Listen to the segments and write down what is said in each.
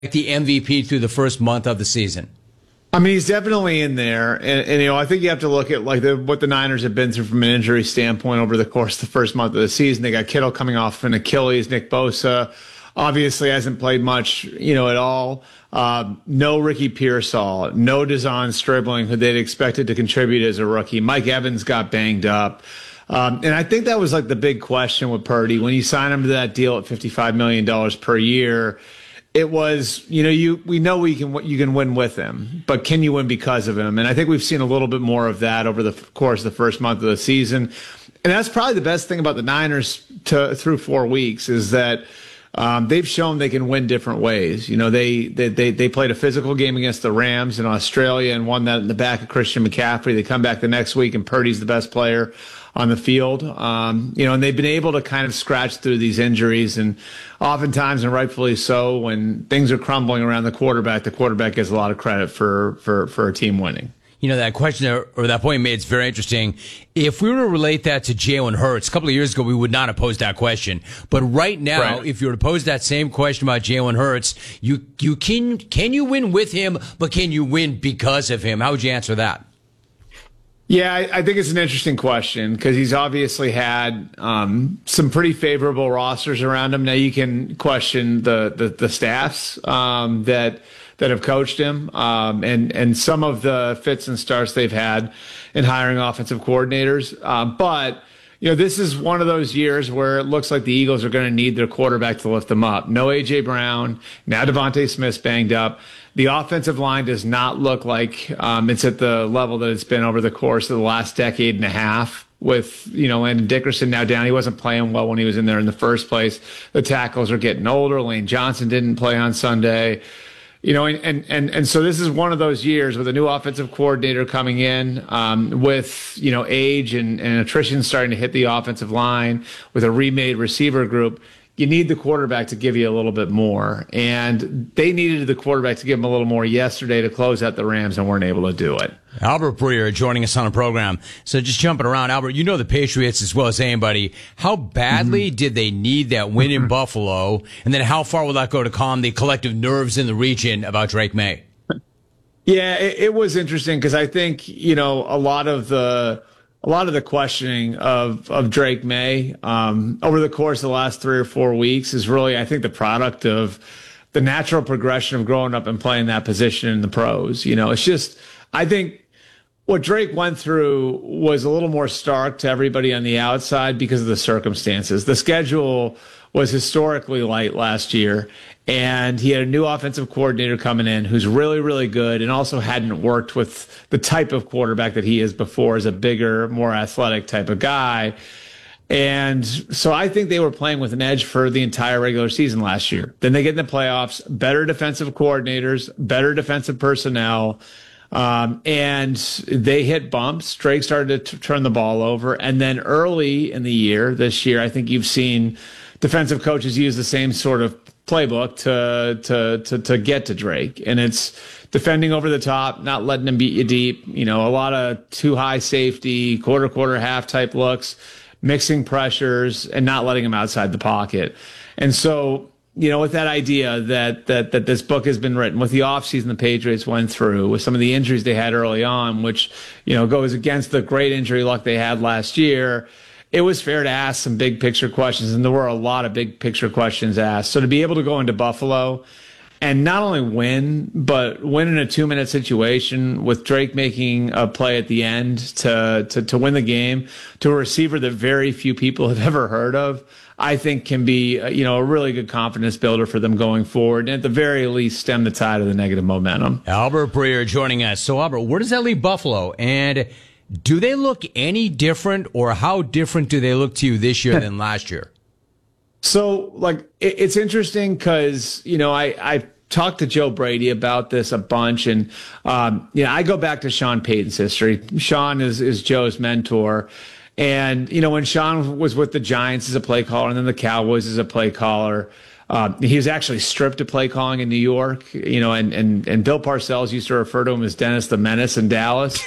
the MVP through the first month of the season? I mean, he's definitely in there. And I think you have to look at like what the Niners have been through from an injury standpoint over the course of the first month of the season. They got Kittle coming off an Achilles. Nick Bosa obviously hasn't played much, at all. No Ricky Pearsall, no Dazon Stribling, who they'd expected to contribute as a rookie. Mike Evans got banged up. And I think that was like the big question with Purdy. When you sign him to that deal at $55 million per year, it was, we know you can win with him, but can you win because of him? And I think we've seen a little bit more of that over the course of the first month of the season. And that's probably the best thing about the Niners through 4 weeks is that they've shown they can win different ways. They played a physical game against the Rams in Australia and won that in the back of Christian McCaffrey. They come back the next week and Purdy's the best player on the field. And they've been able to kind of scratch through these injuries, and oftentimes, and rightfully so, when things are crumbling around the quarterback gets a lot of credit for a team winning. That question or that point you made is very interesting. If we were to relate that to Jalen Hurts, a couple of years ago, we would not have posed that question. But right now, if you were to pose that same question about Jalen Hurts, can you win with him, but can you win because of him? How would you answer that? Yeah, I think it's an interesting question because he's obviously had some pretty favorable rosters around him. Now you can question the staffs that have coached him and some of the fits and starts they've had in hiring offensive coordinators. But this is one of those years where it looks like the Eagles are going to need their quarterback to lift them up. No A.J. Brown. Now Devontae Smith's banged up. The offensive line does not look like it's at the level that it's been over the course of the last decade and a half with, Landon Dickerson now down. He wasn't playing well when he was in there in the first place. The tackles are getting older. Lane Johnson didn't play on Sunday. And so this is one of those years with a new offensive coordinator coming in, with, age and attrition starting to hit the offensive line with a remade receiver group. You need the quarterback to give you a little bit more. And they needed the quarterback to give them a little more yesterday to close out the Rams and weren't able to do it. Albert Breer joining us on the program. So just jumping around, Albert, the Patriots as well as anybody. How badly did they need that win in Buffalo? And then how far will that go to calm the collective nerves in the region about Drake May? Yeah, it was interesting because I think, a lot of the questioning of Drake May over the course of the last 3 or 4 weeks is really, I think, the product of the natural progression of growing up and playing that position in the pros. It's just, I think what Drake went through was a little more stark to everybody on the outside because of the circumstances. The schedule was historically light last year, and he had a new offensive coordinator coming in who's really, really good and also hadn't worked with the type of quarterback that he is before as a bigger, more athletic type of guy. And so I think they were playing with an edge for the entire regular season last year. Then they get in the playoffs, better defensive coordinators, better defensive personnel, and they hit bumps. Drake started to turn the ball over. And then early in the year, this year, I think you've seen defensive coaches use the same sort of playbook to get to Drake. And it's defending over the top, not letting him beat you deep. A lot of too high safety, quarter, half type looks, mixing pressures and not letting him outside the pocket. And so, with that idea that this book has been written, with the offseason the Patriots went through, with some of the injuries they had early on, which, goes against the great injury luck they had last year, it was fair to ask some big picture questions, and there were a lot of big picture questions asked. So to be able to go into Buffalo and not only win, but win in a 2-minute situation with Drake making a play at the end to win the game to a receiver that very few people have ever heard of, I think can be, a really good confidence builder for them going forward. And at the very least, stem the tide of the negative momentum. Albert Breer joining us. So Albert, where does that leave Buffalo? And do they look any different, or how different do they look to you this year than last year? So, it's interesting because, I talked to Joe Brady about this a bunch, and, I go back to Sean Payton's history. Sean is Joe's mentor. And, when Sean was with the Giants as a play caller and then the Cowboys as a play caller, he was actually stripped of play calling in New York, and Bill Parcells used to refer to him as Dennis the Menace in Dallas.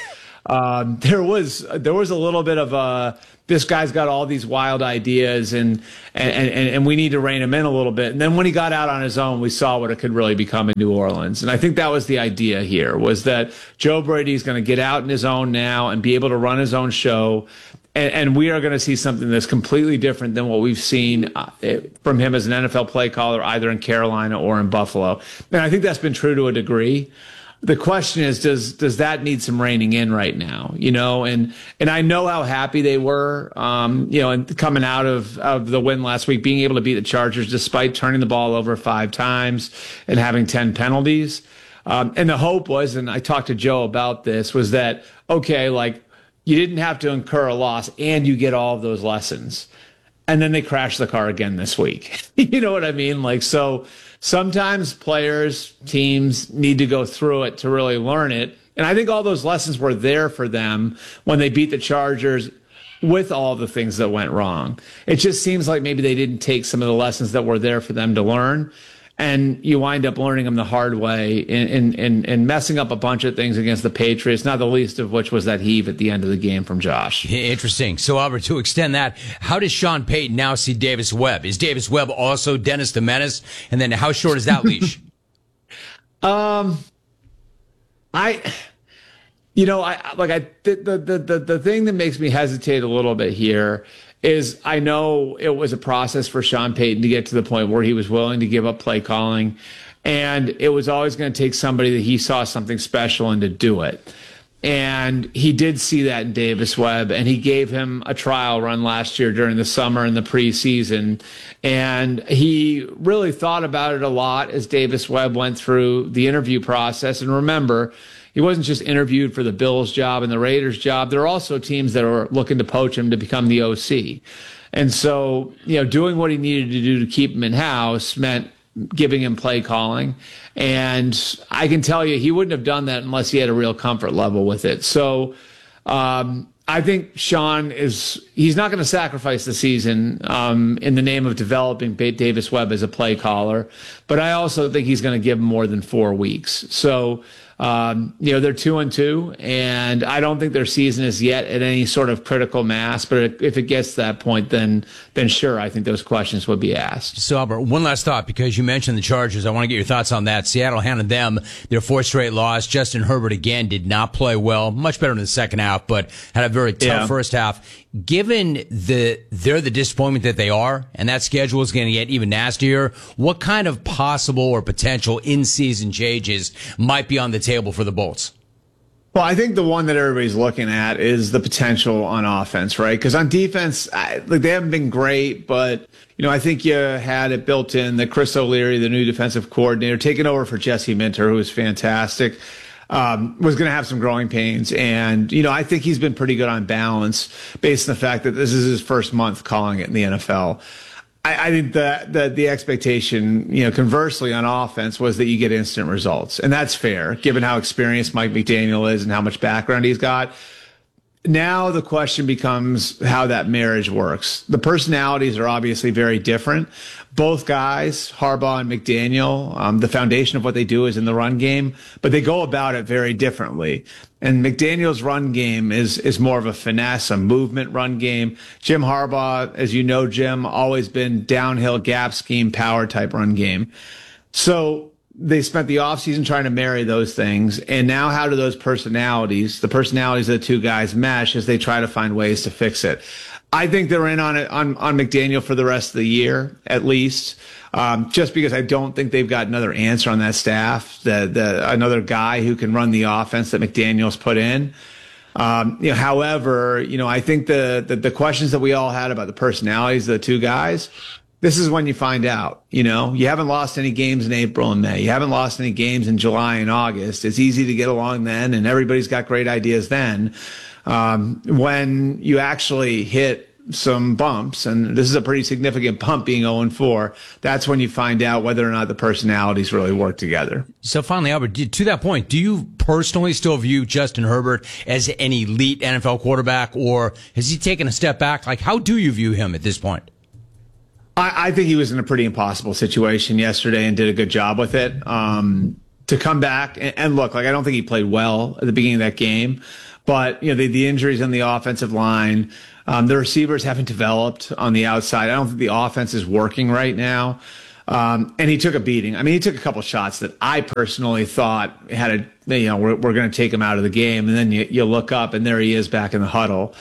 there was a little bit of this guy's got all these wild ideas and we need to rein him in a little bit. And then when he got out on his own, we saw what it could really become in New Orleans. And I think that was the idea here, was that Joe Brady's going to get out in his own now and be able to run his own show. And we are going to see something that's completely different than what we've seen from him as an NFL play caller, either in Carolina or in Buffalo. And I think that's been true to a degree. The question is, does that need some reining in right now? And I know how happy they were, and coming out of the win last week, being able to beat the Chargers despite turning the ball over 5 times and having 10 penalties. And the hope was, and I talked to Joe about this, was that, okay, like, you didn't have to incur a loss and you get all of those lessons. And then they crashed the car again this week. You know what I mean? Like, so sometimes players, teams need to go through it to really learn it. And I think all those lessons were there for them when they beat the Chargers with all the things that went wrong. It just seems like maybe they didn't take some of the lessons that were there for them to learn. And you wind up learning them the hard way and messing up a bunch of things against the Patriots, not the least of which was that heave at the end of the game from Josh. Interesting. So, Albert, to extend that, how does Sean Payton now see Davis Webb? Is Davis Webb also Dennis the Menace? And then how short is that leash? The thing that makes me hesitate a little bit here is I know it was a process for Sean Payton to get to the point where he was willing to give up play calling, and it was always going to take somebody that he saw something special in to do it. And he did see that in Davis Webb, and he gave him a trial run last year during the summer and the preseason. And he really thought about it a lot as Davis Webb went through the interview process. And remember, he wasn't just interviewed for the Bills job and the Raiders job. There are also teams that are looking to poach him to become the OC. And so, doing what he needed to do to keep him in-house meant giving him play calling. And I can tell you, he wouldn't have done that unless he had a real comfort level with it. So I think Sean he's not going to sacrifice the season in the name of developing Davis Webb as a play caller. But I also think he's going to give him more than 4 weeks. So, they're 2-2, and I don't think their season is yet at any sort of critical mass. But if it gets to that point, then sure, I think those questions would be asked. So, Albert, one last thought, because you mentioned the Chargers. I want to get your thoughts on that. Seattle handed them their 4th straight loss. Justin Herbert, again, did not play well. Much better in the second half, but had a very tough first half. Given they're the disappointment that they are, and that schedule is going to get even nastier, what kind of possible or potential in-season changes might be on the table for the Bolts? Well, I think the one that everybody's looking at is the potential on offense, right? Because on defense, they haven't been great, but I think you had it built in that Chris O'Leary, the new defensive coordinator, taking over for Jesse Minter, who was fantastic. Was going to have some growing pains. And, I think he's been pretty good on balance based on the fact that this is his first month calling it in the NFL. I think that the expectation, conversely on offense was that you get instant results. And that's fair, given how experienced Mike McDaniel is and how much background he's got. Now the question becomes how that marriage works. The personalities are obviously very different. Both guys, Harbaugh and McDaniel, the foundation of what they do is in the run game, but they go about it very differently. And McDaniel's run game is more of a finesse, a movement run game. Jim Harbaugh, as you know, Jim, always been downhill gap scheme, power type run game. So they spent the offseason trying to marry those things. And now how do those personalities, the personalities of the two guys, mesh as they try to find ways to fix it? I think they're in on it on McDaniel for the rest of the year, at least, just because I don't think they've got another answer on that staff, another guy who can run the offense that McDaniel's put in. However, I think the questions that we all had about the personalities of the two guys, this is when you find out. You haven't lost any games in April and May. You haven't lost any games in July and August. It's easy to get along then, and everybody's got great ideas then. When you actually hit some bumps, and this is a pretty significant bump being 0-4, that's when you find out whether or not the personalities really work together. So finally, Albert, to that point, do you personally still view Justin Herbert as an elite NFL quarterback, or has he taken a step back? Like, how do you view him at this point? I think he was in a pretty impossible situation yesterday and did a good job with it. To come back and look, I don't think he played well at the beginning of that game. But, the injuries on the offensive line, the receivers haven't developed on the outside. I don't think the offense is working right now. And he took a beating. I mean, he took a couple shots that I personally thought we're going to take him out of the game. And then you look up and there he is back in the huddle.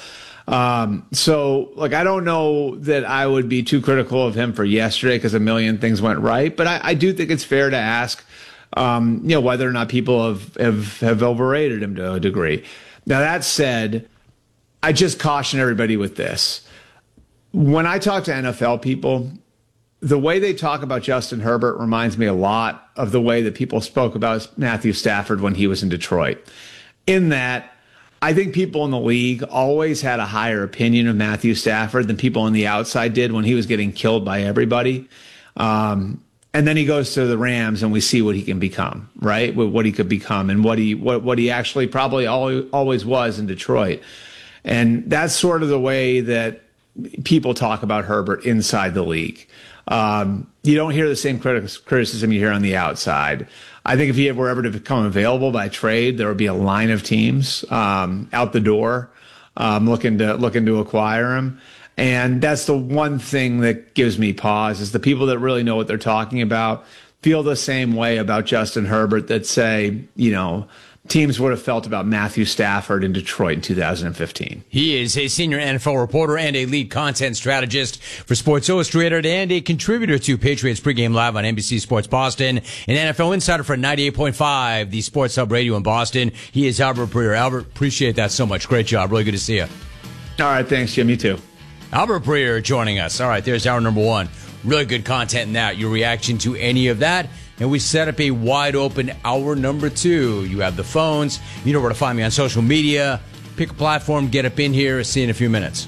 So I don't know that I would be too critical of him for yesterday because a million things went right. But I do think it's fair to ask, whether or not people have overrated him to a degree. Now, that said, I just caution everybody with this. When I talk to NFL people, the way they talk about Justin Herbert reminds me a lot of the way that people spoke about Matthew Stafford when he was in Detroit. In that, I think people in the league always had a higher opinion of Matthew Stafford than people on the outside did when he was getting killed by everybody. And then he goes to the Rams and we see what he can become, right? What he could become and what he actually probably always was in Detroit. And that's sort of the way that people talk about Herbert inside the league. You don't hear the same criticism you hear on the outside. I think if he were ever to become available by trade, there would be a line of teams out the door looking to acquire him. And that's the one thing that gives me pause is the people that really know what they're talking about feel the same way about Justin Herbert that say, teams would have felt about Matthew Stafford in Detroit in 2015. He is a senior NFL reporter and a lead content strategist for Sports Illustrated and a contributor to Patriots Pregame Live on NBC Sports Boston, an NFL insider for 98.5, the Sports Hub Radio in Boston. He is Albert Breer. Albert, appreciate that so much. Great job. Really good to see you. All right. Thanks, Jim. You too. Albert Breer joining us. All right. There's hour number one. Really good content in that. Your reaction to any of that. And we set up a wide open hour number two. You have the phones. You know where to find me on social media. Pick a platform, get up in here. See you in a few minutes.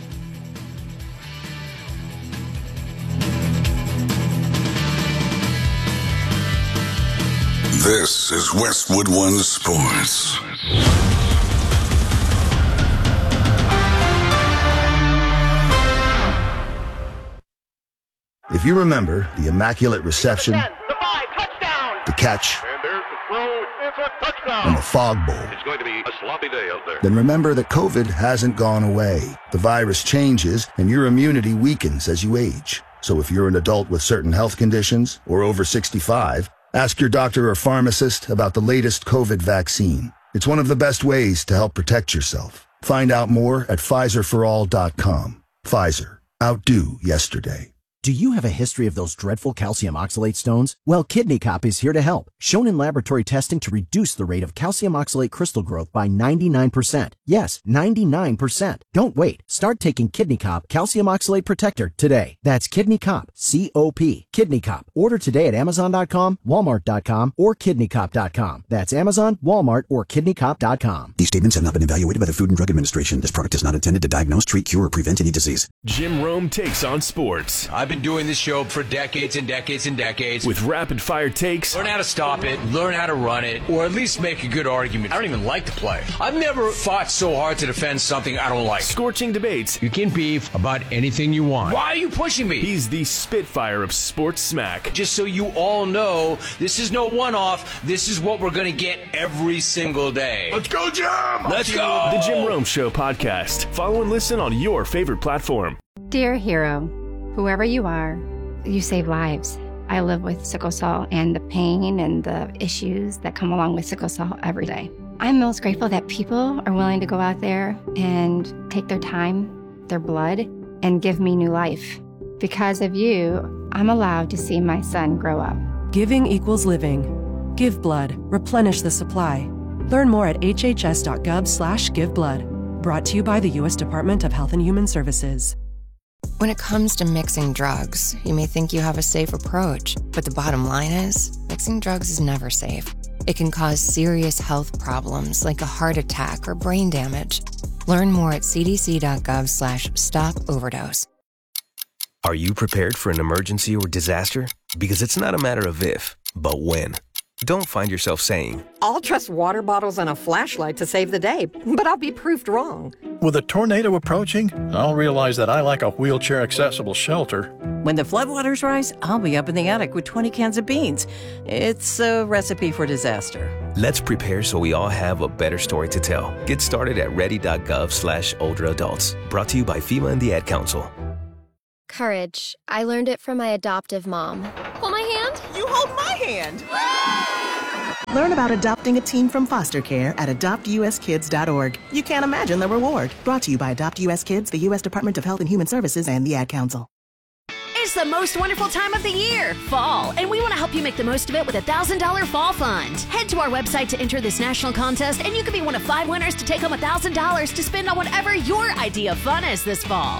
This is Westwood One Sports. If you remember the Immaculate Reception, the catch, and the fog bowl, it's going to be a sloppy day out there. Then remember that COVID hasn't gone away. The virus changes and your immunity weakens as you age. So if you're an adult with certain health conditions or over 65, ask your doctor or pharmacist about the latest COVID vaccine. It's one of the best ways to help protect yourself. Find out more at PfizerForAll.com. Pfizer. Outdo yesterday. Do you have a history of those dreadful calcium oxalate stones? Well, Kidney Cop is here to help. Shown in laboratory testing to reduce the rate of calcium oxalate crystal growth by 99%. Yes, 99%. Don't wait. Start taking Kidney Cop Calcium Oxalate Protector today. That's Kidney Cop, C-O-P. Kidney Cop. Order today at Amazon.com, Walmart.com, or KidneyCop.com. That's Amazon, Walmart, or KidneyCop.com. These statements have not been evaluated by the Food and Drug Administration. This product is not intended to diagnose, treat, cure, or prevent any disease. Jim Rome takes on sports. I've been doing this show for decades and decades and decades. With rapid-fire takes. Learn how to stop it, learn how to run it, or at least make a good argument. I don't even like the play. I've never fought so hard to defend something I don't like. Scorching debates. You can beef about anything you want. Why are you pushing me? He's the Spitfire of sports smack. Just so you all know, this is no one-off. This is what we're going to get every single day. Let's go, Jim! Let's go! The Jim Rome Show podcast. Follow and listen on your favorite platform. Dear hero, whoever you are, you save lives. I live with sickle cell and the pain and the issues that come along with sickle cell every day. I'm most grateful that people are willing to go out there and take their time, their blood, and give me new life. Because of you, I'm allowed to see my son grow up. Giving equals living. Give blood. Replenish the supply. Learn more at hhs.gov/giveblood. Brought to you by the U.S. Department of Health and Human Services. When it comes to mixing drugs, you may think you have a safe approach, but the bottom line is, mixing drugs is never safe. It can cause serious health problems like a heart attack or brain damage. Learn more at cdc.gov/stop-overdose. Are you prepared for an emergency or disaster? Because it's not a matter of if, but when. Don't find yourself saying, I'll trust water bottles and a flashlight to save the day, but I'll be proved wrong. With a tornado approaching, I'll realize that I like a wheelchair-accessible shelter. When the floodwaters rise, I'll be up in the attic with 20 cans of beans. It's a recipe for disaster. Let's prepare so we all have a better story to tell. Get started at ready.gov/older adults. Brought to you by FEMA and the Ad Council. Courage. I learned it from my adoptive mom. Hold my hand. You hold my hand. Learn about adopting a teen from foster care at adoptuskids.org. You can't imagine the reward. Brought to you by Adopt US Kids, the U.S. Department of Health and Human Services, and the Ad Council. It's the most wonderful time of the year, fall, and we want to help you make the most of it with a $1,000 fall fund. Head to our website to enter this national contest, and you could be one of 5 winners to take home $1,000 to spend on whatever your idea of fun is this fall.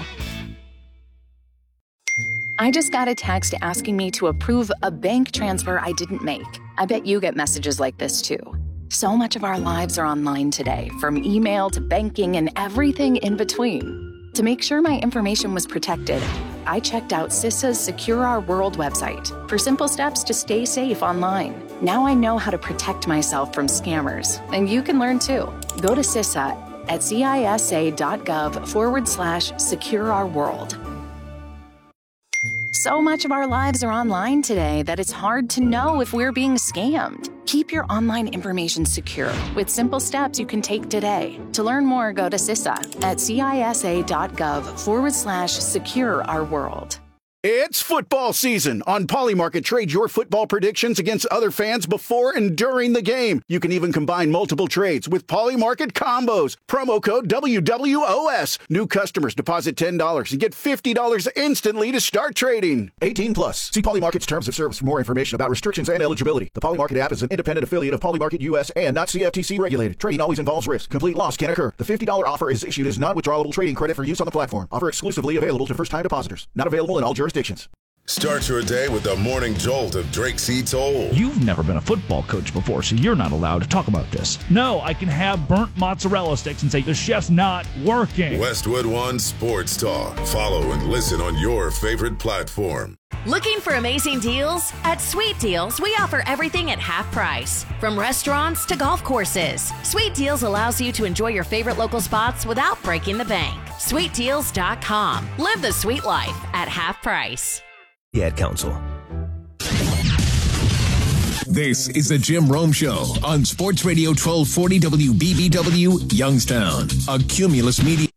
I just got a text asking me to approve a bank transfer I didn't make. I bet you get messages like this too. So much of our lives are online today, from email to banking and everything in between. To make sure my information was protected, I checked out CISA's Secure Our World website for simple steps to stay safe online. Now I know how to protect myself from scammers, and you can learn too. Go to CISA at cisa.gov/Secure Our World. So much of our lives are online today that it's hard to know if we're being scammed. Keep your online information secure with simple steps you can take today. To learn more, go to CISA at cisa.gov/Secure Our World. It's football season. On Polymarket, trade your football predictions against other fans before and during the game. You can even combine multiple trades with Polymarket combos. Promo code WWOS. New customers deposit $10 and get $50 instantly to start trading. 18 plus. See Polymarket's terms of service for more information about restrictions and eligibility. The Polymarket app is an independent affiliate of Polymarket US and not CFTC regulated. Trading always involves risk. Complete loss can occur. The $50 offer is issued as non-withdrawable trading credit for use on the platform. Offer exclusively available to first-time depositors. Not available in all jurisdictions. Start your day with the morning jolt of Drake C. Toll. You've never been a football coach before, so you're not allowed to talk about this. No, I can have burnt mozzarella sticks and say the chef's not working. Westwood One Sports Talk. Follow and listen on your favorite platform. Looking for amazing deals? At Sweet Deals, we offer everything at half price. From restaurants to golf courses, Sweet Deals allows you to enjoy your favorite local spots without breaking the bank. SweetDeals.com. Live the sweet life at half price. The Ad Council. This is the Jim Rome Show on Sports Radio 1240 WBBW, Youngstown, a Cumulus Media.